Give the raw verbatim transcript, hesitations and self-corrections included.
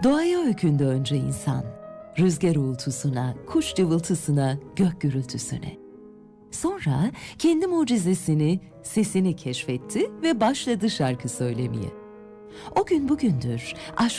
Doğaya öykündü önce insan. Rüzgar uğultusuna, kuş cıvıltısına, gök gürültüsüne. Sonra kendi mucizesini, sesini keşfetti ve başladı şarkı söylemeye. O gün bugündür aşk